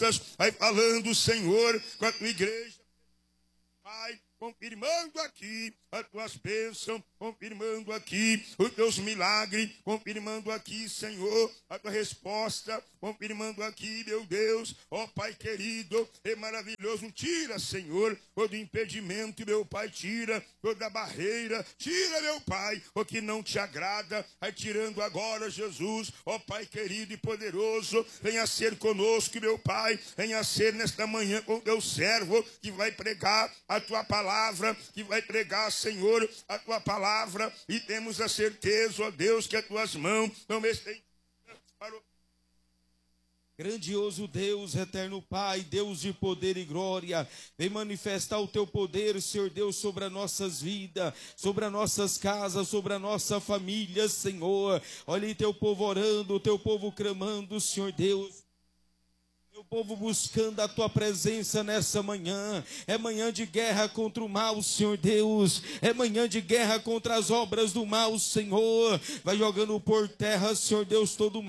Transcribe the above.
vai falando, Senhor, com a tua igreja, Pai, confirmando aqui as tuas bênçãos, confirmando aqui os teus milagres, confirmando aqui, Senhor, a tua resposta, confirmando aqui, meu Deus, ó Pai querido, é maravilhoso. Tira, Senhor, todo impedimento, meu Pai, tira toda barreira, tira, meu Pai, o que não te agrada, vai tirando agora, Jesus, ó Pai querido e poderoso, venha ser conosco, meu Pai, venha ser nesta manhã com o teu servo, que vai pregar a tua palavra, que vai pregar, Senhor, a tua palavra, e temos a certeza, ó Deus, que as tuas mãos não estendem para o... Grandioso Deus, eterno Pai, Deus de poder e glória, vem manifestar o teu poder, Senhor Deus, sobre as nossas vidas, sobre as nossas casas, sobre a nossa família, Senhor. Olha aí teu povo orando, o teu povo clamando, Senhor Deus. Meu povo buscando a tua presença nessa manhã. É manhã de guerra contra o mal, Senhor Deus. É manhã de guerra contra as obras do mal, Senhor. Vai jogando por terra, Senhor Deus, todo o mal.